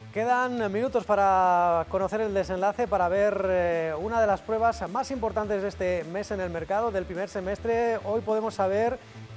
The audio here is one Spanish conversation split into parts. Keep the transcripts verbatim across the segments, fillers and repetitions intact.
Quedan minutos para conocer el desenlace, para ver eh, una de las pruebas más importantes de este mes en el mercado, del primer semestre. Hoy podemos saber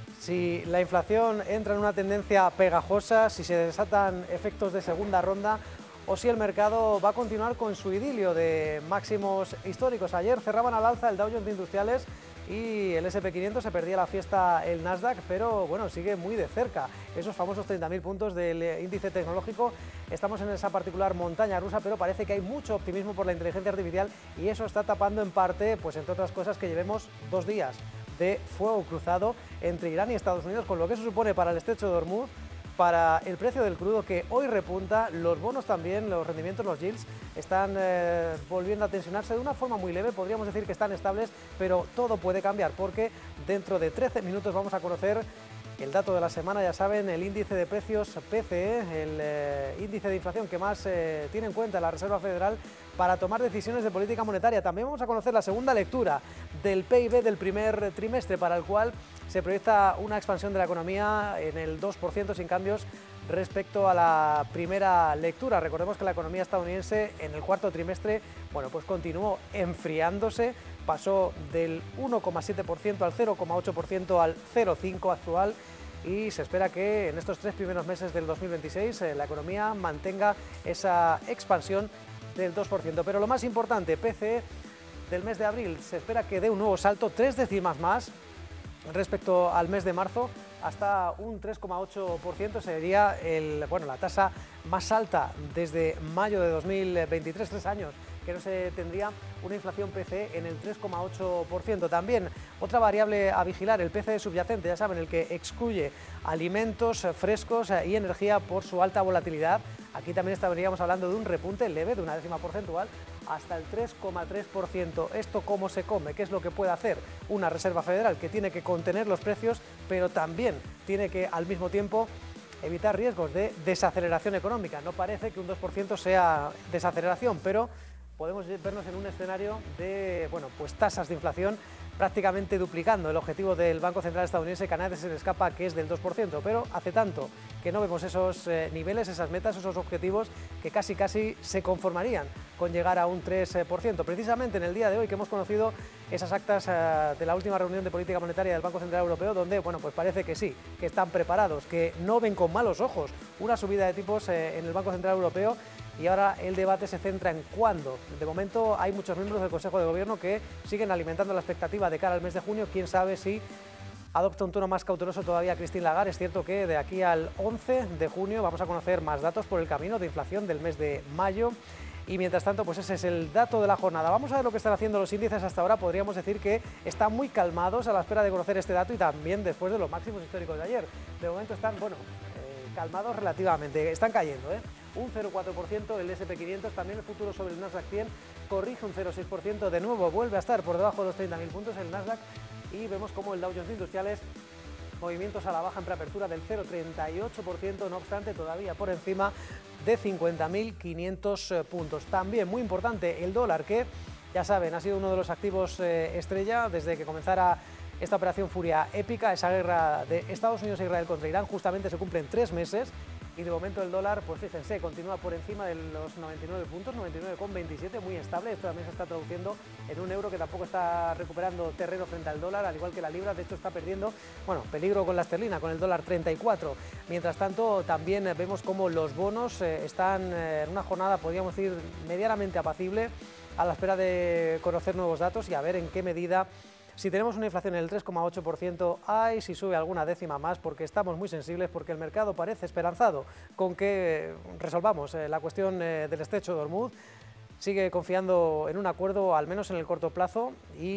si la inflación entra en una tendencia pegajosa, si se desatan efectos de segunda ronda o si el mercado va a continuar con su idilio de máximos históricos. Ayer cerraban al alza el Dow Jones de Industriales y el ese and pe quinientos, se perdía la fiesta el Nasdaq, pero bueno, sigue muy de cerca esos famosos treinta mil puntos del índice tecnológico. Estamos en esa particular montaña rusa, pero parece que hay mucho optimismo por la inteligencia artificial y eso está tapando en parte, pues entre otras cosas, que llevemos dos días de fuego cruzado entre Irán y Estados Unidos, con lo que eso supone para el estrecho de Hormuz, para el precio del crudo, que hoy repunta. Los bonos también, los rendimientos, los yields, están eh, volviendo a tensionarse de una forma muy leve. Podríamos decir que están estables, pero todo puede cambiar, porque dentro de trece minutos vamos a conocer el dato de la semana. Ya saben, el índice de precios P C E, el eh, índice de inflación que más eh, tiene en cuenta la Reserva Federal para tomar decisiones de política monetaria. También vamos a conocer la segunda lectura del P I B del primer trimestre, para el cual se proyecta una expansión de la economía en el dos por ciento sin cambios respecto a la primera lectura. Recordemos que la economía estadounidense en el cuarto trimestre, bueno, pues continuó enfriándose, pasó del uno coma siete por ciento al cero coma ocho por ciento al cero coma cinco por ciento actual, y se espera que en estos tres primeros meses del dos mil veintiséis eh, la economía mantenga esa expansión del dos por ciento. Pero lo más importante, P C E del mes de abril, se espera que dé un nuevo salto, tres décimas más respecto al mes de marzo, hasta un tres coma ocho por ciento. Sería el, bueno, la tasa más alta desde mayo de dos mil veintitrés, tres años que no se tendría una inflación P C E en el tres coma ocho por ciento. También otra variable a vigilar, el P C E subyacente, ya saben, el que excluye alimentos frescos y energía por su alta volatilidad. Aquí también estaríamos hablando de un repunte leve de una décima porcentual hasta el tres coma tres por ciento. ¿Esto cómo se come? ¿Qué es lo que puede hacer una Reserva Federal que tiene que contener los precios, pero también tiene que al mismo tiempo evitar riesgos de desaceleración económica? No parece que un dos por ciento sea desaceleración, pero podemos vernos en un escenario de, bueno, pues tasas de inflación prácticamente duplicando el objetivo del Banco Central estadounidense, que a nadie se le escapa, que es del dos por ciento, pero hace tanto que no vemos esos eh, niveles, esas metas, esos objetivos, que casi casi se conformarían con llegar a un tres por ciento. Precisamente en el día de hoy, que hemos conocido esas actas eh, de la última reunión de política monetaria del Banco Central Europeo, donde, bueno, pues parece que sí, que están preparados, que no ven con malos ojos una subida de tipos eh, en el Banco Central Europeo. Y ahora el debate se centra en cuándo. De momento hay muchos miembros del Consejo de Gobierno que siguen alimentando la expectativa de cara al mes de junio. Quién sabe si adopta un tono más cauteloso todavía Christine Lagarde. Es cierto que de aquí al once de junio vamos a conocer más datos por el camino de inflación del mes de mayo. Y mientras tanto, pues ese es el dato de la jornada. Vamos a ver lo que están haciendo los índices hasta ahora. Podríamos decir que están muy calmados a la espera de conocer este dato y también después de los máximos históricos de ayer. De momento están, bueno, eh, calmados relativamente. Están cayendo, ¿eh? Un cero coma cuatro por ciento el ese and pe quinientos, también el futuro sobre el Nasdaq cien corrige un cero coma seis por ciento, de nuevo vuelve a estar por debajo de los treinta mil puntos el Nasdaq, y vemos como el Dow Jones de Industriales, movimientos a la baja en preapertura del cero coma treinta y ocho por ciento, no obstante todavía por encima de cincuenta mil quinientos puntos. También muy importante el dólar, que ya saben ha sido uno de los activos eh, estrella desde que comenzara esta operación Furia Épica, esa guerra de Estados Unidos e Israel contra Irán. Justamente se cumplen tres meses y de momento el dólar, pues fíjense, continúa por encima de los noventa y nueve puntos, noventa y nueve coma veintisiete, muy estable. Esto también se está traduciendo en un euro que tampoco está recuperando terreno frente al dólar, al igual que la libra. De hecho está perdiendo, bueno, peligro con la esterlina, con el dólar treinta y cuatro. Mientras tanto, también vemos como los bonos eh, están eh, en una jornada, podríamos decir, medianamente apacible, a la espera de conocer nuevos datos y a ver en qué medida, si tenemos una inflación en el tres coma ocho por ciento, ay, si sube alguna décima más, porque estamos muy sensibles, porque el mercado parece esperanzado con que resolvamos eh, la cuestión eh, del estrecho de Hormuz. Sigue confiando en un acuerdo, al menos en el corto plazo,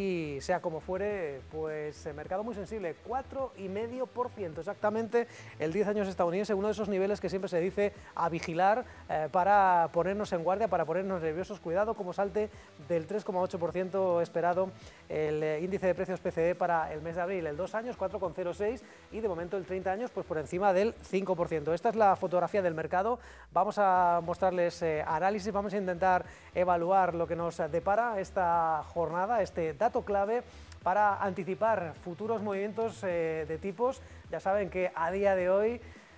y sea como fuere, pues el mercado muy sensible, cuatro coma cinco por ciento exactamente el diez años estadounidense, uno de esos niveles que siempre se dice a vigilar eh, para ponernos en guardia, para ponernos nerviosos. Cuidado como salte del tres coma ocho por ciento esperado el eh, índice de precios P C E para el mes de abril, el dos años cuatro coma cero seis y de momento el treinta años pues por encima del cinco por ciento. Esta es la fotografía del mercado. Vamos a mostrarles eh, análisis, vamos a intentar evaluar lo que nos depara esta jornada, este dato clave para anticipar futuros movimientos eh, de tipos. Ya saben que a día de hoy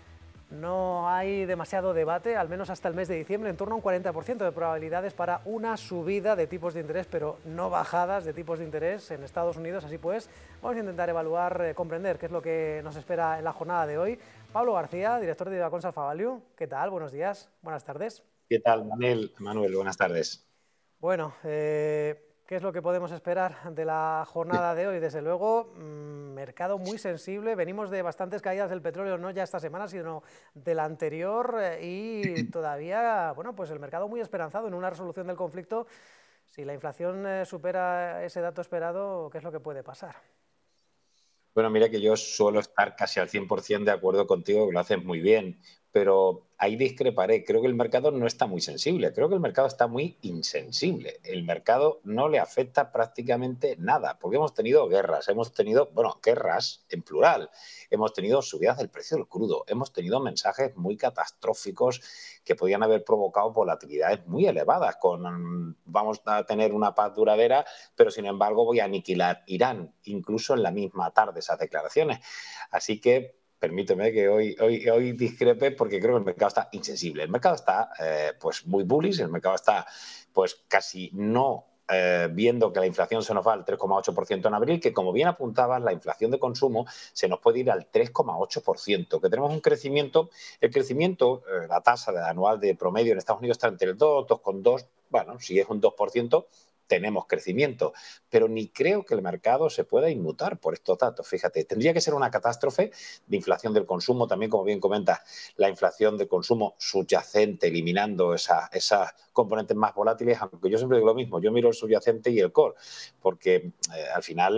no hay demasiado debate, al menos hasta el mes de diciembre, en torno a un cuarenta por ciento de probabilidades para una subida de tipos de interés, pero no bajadas de tipos de interés en Estados Unidos. Así pues, vamos a intentar evaluar, eh, comprender qué es lo que nos espera en la jornada de hoy. Pablo García, director de Divacons Alfa Value. ¿Qué tal? Buenos días, buenas tardes. ¿Qué tal, Manuel? Manuel, buenas tardes. Bueno, eh, ¿qué es lo que podemos esperar de la jornada de hoy? Desde luego, mmm, mercado muy sensible. Venimos de bastantes caídas del petróleo, no ya esta semana, sino de la anterior, eh, y todavía, bueno, pues el mercado muy esperanzado en una resolución del conflicto. Si la inflación eh, supera ese dato esperado, ¿qué es lo que puede pasar? Bueno, mira que yo suelo estar casi al cien por cien de acuerdo contigo, que lo haces muy bien, pero ahí discreparé. Creo que el mercado no está muy sensible, creo que el mercado está muy insensible. El mercado no le afecta prácticamente nada, porque hemos tenido guerras, hemos tenido, bueno, guerras en plural, hemos tenido subidas del precio del crudo, hemos tenido mensajes muy catastróficos que podían haber provocado volatilidades muy elevadas, con vamos a tener una paz duradera, pero sin embargo voy a aniquilar Irán, incluso en la misma tarde esas declaraciones. Así que permíteme que hoy, hoy, hoy discrepe porque creo que el mercado está insensible. El mercado está eh, pues muy bullish, el mercado está pues casi no eh, viendo que la inflación se nos va al tres coma ocho por ciento en abril, que como bien apuntabas, la inflación de consumo se nos puede ir al tres coma ocho por ciento, que tenemos un crecimiento, el crecimiento, eh, la tasa de anual de promedio en Estados Unidos está entre el dos, dos coma dos, bueno, si es un dos por ciento, tenemos crecimiento, pero ni creo que el mercado se pueda inmutar por estos datos. Fíjate, tendría que ser una catástrofe de inflación del consumo, también como bien comentas, la inflación del consumo subyacente, eliminando esas esa componentes más volátiles, aunque yo siempre digo lo mismo, yo miro el subyacente y el core, porque eh, al final